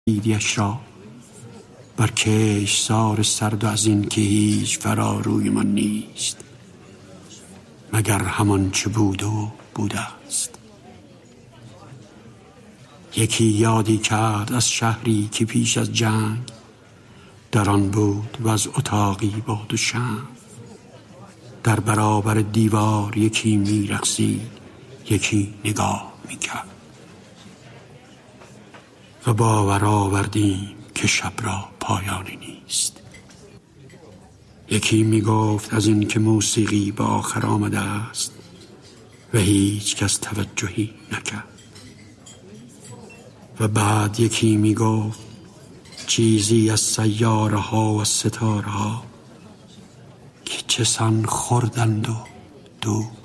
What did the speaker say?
دیدیش را بر کش سار سرد و از این که هیچ فراروی من نیست مگر همان چه بود و بوده است. یکی یادی کرد از شهری که پیش از جنگ در آن بود و از اتاقی با دو شمع. در برابر دیوار یکی می‌رقصید یکی نگاه می‌کرد و باور آوردیم که شب را پایانی نیست. یکی میگفت از این که موسیقی به آخر آمده است و هیچ کس توجهی نکرد. و بعد یکی میگفت چیزی از سیاره ها و ستاره ها که چسان خوردند و دو